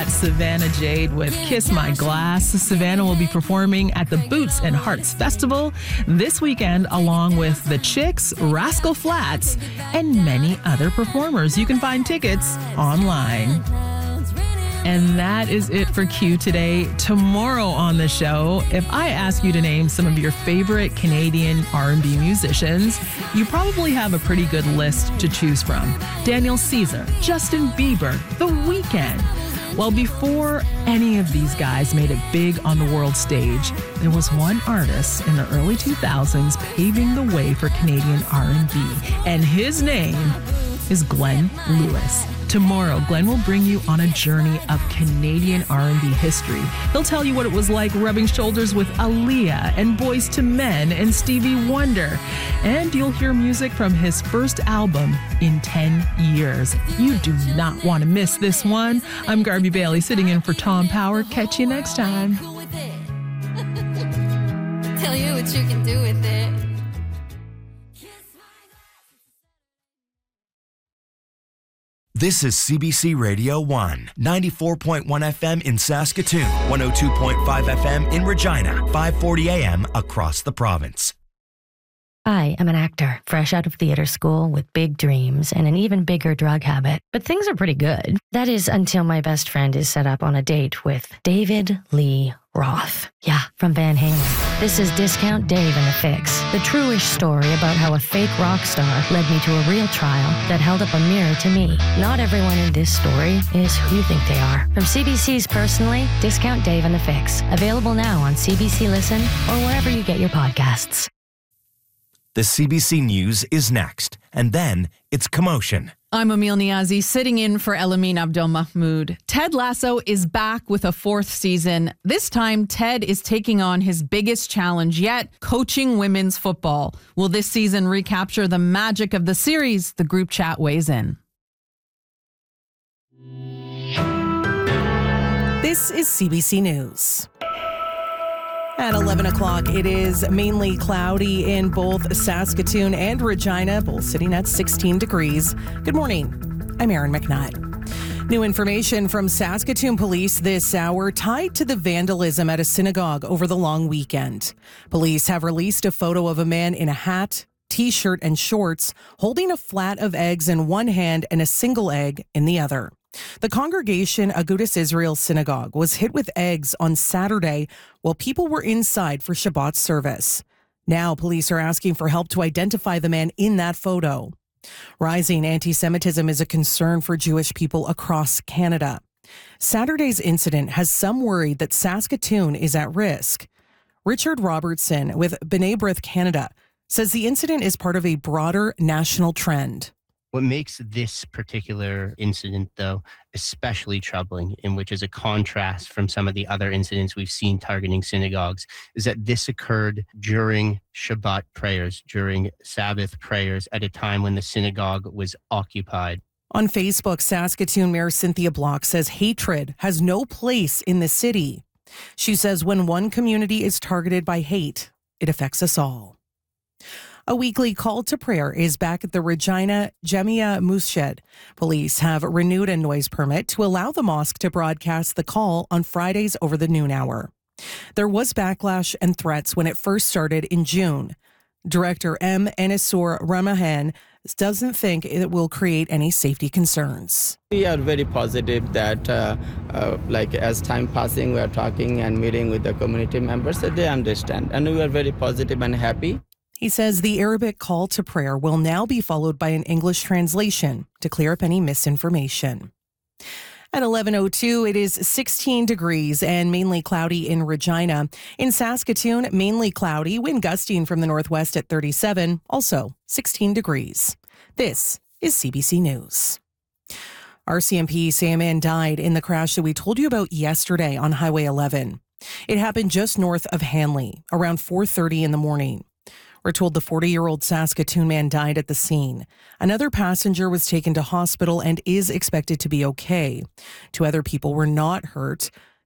That's Savannah Jade with Kiss My Glass. Savannah will be performing at the Boots and Hearts Festival this weekend, along with The Chicks, Rascal Flatts, and many other performers. You can find tickets online. And that is it for Q today. Tomorrow on the show, if I ask you to name some of your favorite Canadian R&B musicians, you probably have a pretty good list to choose from. Daniel Caesar, Justin Bieber, The Weeknd. Well, before any of these guys made it big on the world stage, there was one artist in the early 2000s paving the way for Canadian R&B, and his name is Glenn Lewis. Tomorrow, Glenn will bring you on a journey of Canadian R&B history. He'll tell you what it was like rubbing shoulders with Aaliyah and Boyz II Men and Stevie Wonder. And you'll hear music from his first album in 10 years. You do not want to miss this one. I'm Garby Bailey, sitting in for Tom Power. Catch you next time. Tell you what you can do with it. This is CBC Radio 1, 94.1 FM in Saskatoon, 102.5 FM in Regina, 540 AM across the province. I am an actor, fresh out of theater school with big dreams and an even bigger drug habit. But things are pretty good. That is until my best friend is set up on a date with David Lee Roth. Yeah, from Van Halen. This is Discount Dave and the Fix, the true-ish story about how a fake rock star led me to a real trial that held up a mirror to me. Not everyone in this story is who you think they are. From CBC's Personally, Discount Dave and the Fix. Available now on CBC Listen or wherever you get your podcasts. The CBC News is next, and then it's Commotion. I'm Emil Niazi, sitting in for Elamin Abdel-Mahmoud. Ted Lasso is back with a fourth season. This time, Ted is taking on his biggest challenge yet, coaching women's football. Will this season recapture the magic of the series? The group chat weighs in. This is CBC News. At 11 o'clock, it is mainly cloudy in both Saskatoon and Regina, both sitting at 16 degrees. Good morning. I'm Erin McNutt. New information from Saskatoon police this hour tied to the vandalism at a synagogue over the long weekend. Police have released a photo of a man in a hat, t-shirt, and shorts holding a flat of eggs in one hand and a single egg in the other. The congregation Agudas Israel Synagogue was hit with eggs on Saturday while people were inside for Shabbat service. Now police are asking for help to identify the man in that photo. Rising anti-Semitism is a concern for Jewish people across Canada. Saturday's incident has some worried that Saskatoon is at risk. Richard Robertson with B'nai B'rith Canada says the incident is part of a broader national trend. What makes this particular incident, though, especially troubling, in which is a contrast from some of the other incidents we've seen targeting synagogues, is that this occurred during Shabbat prayers, during Sabbath prayers, at a time when the synagogue was occupied. On Facebook, Saskatoon Mayor Cynthia Block says hatred has no place in the city. She says when one community is targeted by hate, it affects us all. A weekly call to prayer is back at the Regina Jamia Mushed. Police have renewed a noise permit to allow the mosque to broadcast the call on Fridays over the noon hour. There was backlash and threats when it first started in June. Director M. Anisur Ramahan doesn't think it will create any safety concerns. We are very positive that as time passing, we are talking and meeting with the community members that they understand. And we are very positive and happy. He says the Arabic call to prayer will now be followed by an English translation to clear up any misinformation. At 11:02, it is 16 degrees and mainly cloudy in Regina. In Saskatoon, mainly cloudy, wind gusting from the northwest at 37, also 16 degrees. This is CBC News. RCMP Sam Mann died in the crash that we told you about yesterday on Highway 11. It happened just north of Hanley, around 4:30 in the morning. We're told the 40-year-old Saskatoon man died at the scene. Another passenger was taken to hospital and is expected to be okay. 2 other people were not hurt.